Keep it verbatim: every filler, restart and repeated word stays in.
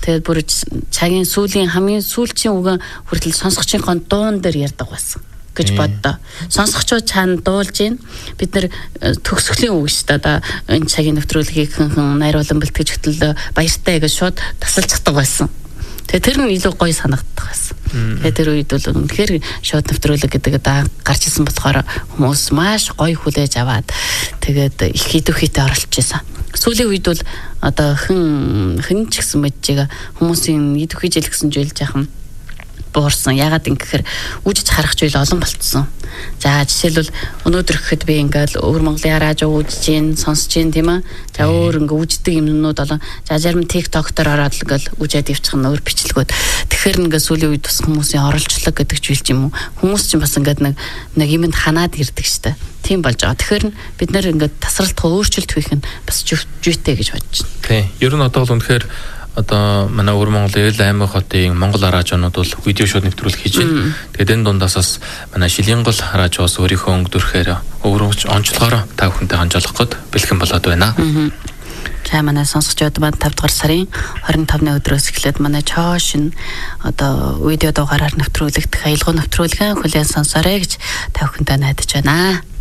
Тэгээд бүр цагийн сүүлийн хамгийн сүүлчийн үгэн хүртэл сонсогчийн дуун дээр ярьдаг байсан гэж боддоо. Сонсогчоо цаана дуулж гин бид нар төгсгөлийн үг шүү дээ. Одоо энэ цагийн нэвтрүүлгийг хэнхэн найруулан бэлтгэж хөтлөө баяртай гэж шууд тасалцдаг байсан. Тэгээ тэр нь илүү гоё санагддаг байсан. Тэгээ тэр үед бол үнэхээр шууд нэвтрүүлэг гэдэг одоо гарч исэн болохоор хүмүүс маш гоё хүлээж аваад тэгээд их идэвхийтэй оролцож байсан. Сүүлийн үед бол одоо хэн хэн ч гэсэн мэджээ хүмүүсийн идэвхий жил гэсэн жийл жаахан буурсан. Ягаад ингэхээр үжиж харах зүйл олон болцсон. За жишээлбэл өнөөдөр гэхэд би ингээл өвөр Монголын радио үзэж гин, сонсож гин тийм ээ. За өөр ингээ үждэг юмнууд болон за зарим TikTok дээр ороод ингээл үжээд явчих нь өөр бичлэгүүд. Тэгэхээр ингээ сүүлийн үед бас хүмүүсийн оролцлог гэдэг зүйл юм уу? Хүмүүс ч бас ингээд нэг нэг юмд ханаад ирдэг штэ. Тийм болж байгаа. Тэгэхээр бид нэр ингээд тасралтгүй өөрчлөлт хийх нь бас жүйтэй гэж бодож байна. Тий. Ер нь одоо бол үнэхээр одоо манай өвөр Монголын Эл аймаг хотын Монгол радионууд бол видео шоу нэвтрүүлэг хийж байна. Тэгээд энэ дундаас бас манай Шилэнгол радиоос өөрийнхөө өнгөдөрхээр өөрөж онцлогоор та бүхэнтэй ханжуулах гээд бэлхэн болоод байна. За манай сонсогчдод маань тавд дугаар сарын хорин тавны өдрөөс эхлээд манай чоош н одоо видео дугаараар нэвтрүүлэгдэх аялгау нэвтрүүлгэн хүлээн сонсоорой гэж та бүхэнтэй найдаж байна.